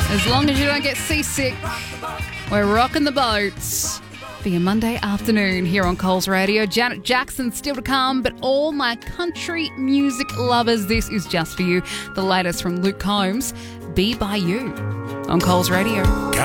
As long as you don't get seasick, we're rocking the boats for your Monday afternoon here on Coles Radio. Janet Jackson still to come, but all my country music lovers, this is just for you. The latest from Luke Combs, Be By You on Coles Radio.